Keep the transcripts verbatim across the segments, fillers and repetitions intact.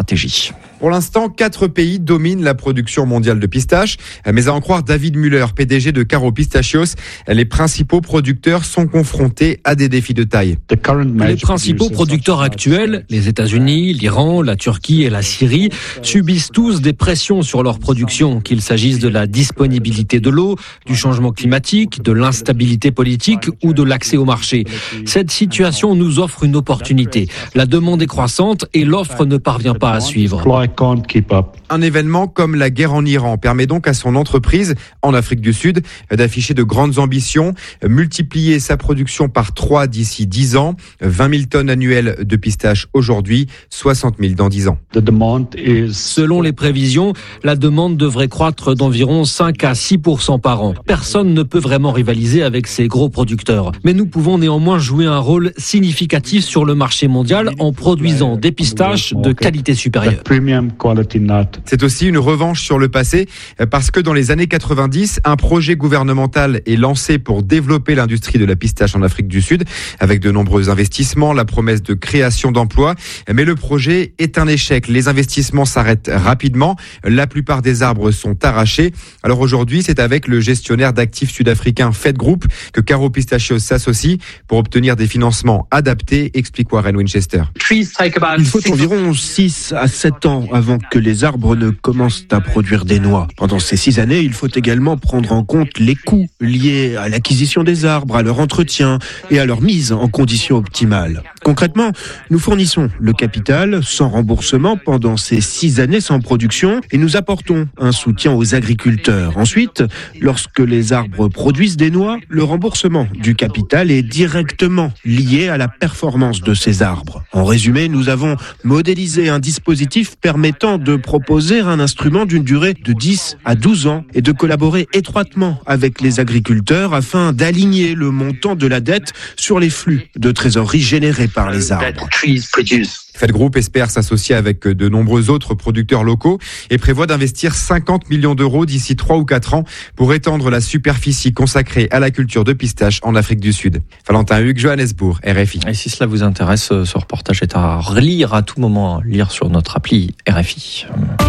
stratégie. Pour l'instant, quatre pays dominent la production mondiale de pistaches. Mais à en croire David Müller, P D G de Karo Pistachios, les principaux producteurs sont confrontés à des défis de taille. Les principaux producteurs actuels, les États-Unis, l'Iran, la Turquie et la Syrie, subissent tous des pressions sur leur production, qu'il s'agisse de la disponibilité de l'eau, du changement climatique, de l'instabilité politique ou de l'accès au marché. Cette situation nous offre une opportunité. La demande est croissante et l'offre ne parvient pas à suivre. Un événement comme la guerre en Iran permet donc à son entreprise, en Afrique du Sud, d'afficher de grandes ambitions, multiplier sa production par trois d'ici dix ans, vingt mille tonnes annuelles de pistaches aujourd'hui, soixante mille dans dix ans. Selon les prévisions, la demande devrait croître d'environ cinq à six pour cent par an. Personne ne peut vraiment rivaliser avec ces gros producteurs. Mais nous pouvons néanmoins jouer un rôle significatif sur le marché mondial en produisant des pistaches de qualité supérieure. C'est aussi une revanche sur le passé parce que dans les années quatre-vingt-dix, un projet gouvernemental est lancé pour développer l'industrie de la pistache en Afrique du Sud avec de nombreux investissements, la promesse de création d'emplois. Mais le projet est un échec. Les investissements s'arrêtent rapidement. La plupart des arbres sont arrachés. Alors aujourd'hui, c'est avec le gestionnaire d'actifs sud-africain Fed Group que Karo Pistachios s'associe pour obtenir des financements adaptés, explique Warren Winchester. Il faut environ six à sept ans avant que les arbres ne commencent à produire des noix. Pendant ces six années, il faut également prendre en compte les coûts liés à l'acquisition des arbres, à leur entretien et à leur mise en conditions optimales. Concrètement, nous fournissons le capital sans remboursement pendant ces six années sans production et nous apportons un soutien aux agriculteurs. Ensuite, lorsque les arbres produisent des noix, le remboursement du capital est directement lié à la performance de ces arbres. En résumé, nous avons modélisé un dispositif permettant de proposer un instrument d'une durée de dix à douze ans et de collaborer étroitement avec les agriculteurs afin d'aligner le montant de la dette sur les flux de trésorerie générés par les arbres. Fed Group espère s'associer avec de nombreux autres producteurs locaux et prévoit d'investir cinquante millions d'euros d'ici trois ou quatre ans pour étendre la superficie consacrée à la culture de pistache en Afrique du Sud. Valentin Hugues, Johannesburg, R F I. Et si cela vous intéresse, ce reportage est à relire à tout moment, lire sur notre appli R F I.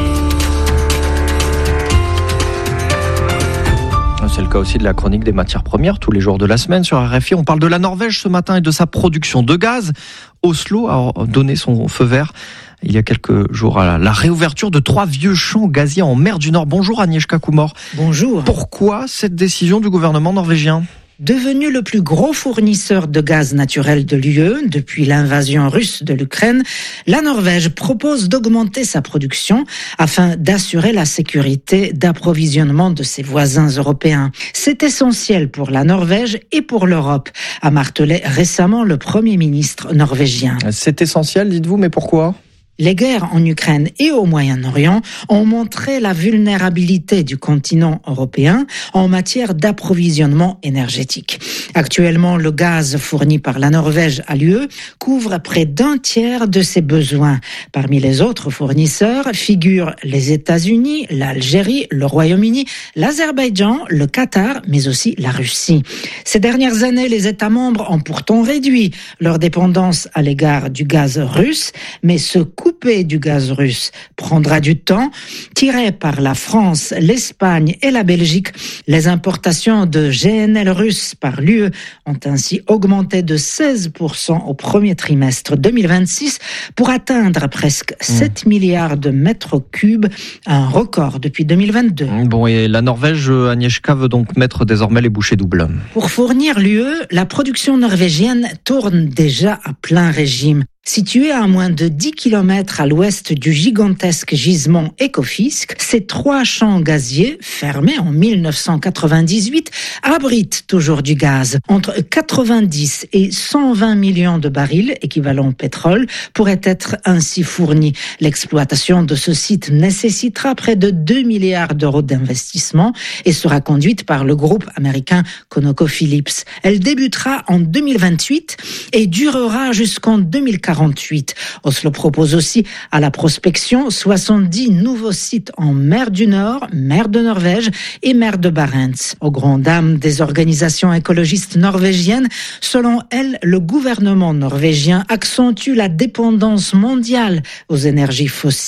C'est le cas aussi de la chronique des matières premières tous les jours de la semaine sur R F I. On parle de la Norvège ce matin et de sa production de gaz. Oslo a donné son feu vert il y a quelques jours à la réouverture de trois vieux champs gaziers en mer du Nord. Bonjour Agnieszka Kumor. Bonjour. Pourquoi cette décision du gouvernement norvégien ? Devenu le plus gros fournisseur de gaz naturel de l'U E depuis l'invasion russe de l'Ukraine, la Norvège propose d'augmenter sa production afin d'assurer la sécurité d'approvisionnement de ses voisins européens. C'est essentiel pour la Norvège et pour l'Europe, a martelé récemment le Premier ministre norvégien. C'est essentiel, dites-vous, mais pourquoi ? Les guerres en Ukraine et au Moyen-Orient ont montré la vulnérabilité du continent européen en matière d'approvisionnement énergétique. Actuellement, le gaz fourni par la Norvège à l'U E couvre près d'un tiers de ses besoins. Parmi les autres fournisseurs figurent les États-Unis, l'Algérie, le Royaume-Uni, l'Azerbaïdjan, le Qatar, mais aussi la Russie. Ces dernières années, les États membres ont pourtant réduit leur dépendance à l'égard du gaz russe, mais ce coût couper du gaz russe prendra du temps. Tiré par la France, l'Espagne et la Belgique, les importations de G N L russes par l'U E ont ainsi augmenté de seize pour cent au premier trimestre deux mille vingt-six pour atteindre presque sept milliards de mètres cubes, un record depuis deux mille vingt-deux. Bon, et la Norvège, Agnieszka, veut donc mettre désormais les bouchées doubles. Pour fournir l'U E, la production norvégienne tourne déjà à plein régime. Situé à moins de dix kilomètres à l'ouest du gigantesque gisement Ekofisk, ces trois champs gaziers, fermés en mille neuf cent quatre-vingt-dix-huit, abritent toujours du gaz. Entre quatre-vingt-dix et cent vingt millions de barils, équivalent pétrole, pourraient être ainsi fournis. L'exploitation de ce site nécessitera près de deux milliards d'euros d'investissement et sera conduite par le groupe américain ConocoPhillips. Elle débutera en deux mille vingt-huit et durera jusqu'en deux mille quarante. Oslo propose aussi à la prospection soixante-dix nouveaux sites en mer du Nord, mer de Norvège et mer de Barents. Aux grandes dames des organisations écologistes norvégiennes, selon elles, le gouvernement norvégien accentue la dépendance mondiale aux énergies fossiles.